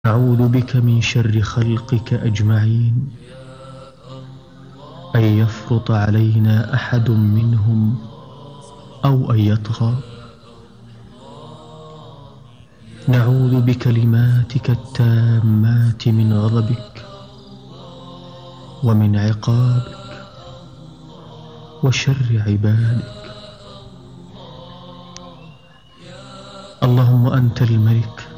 نعوذ بك من شر خلقك أجمعين، أن يفرط علينا أحد منهم أو أن يطغى. نعوذ بكلماتك التامات من غضبك ومن عقابك وشر عبادك. اللهم أنت الملك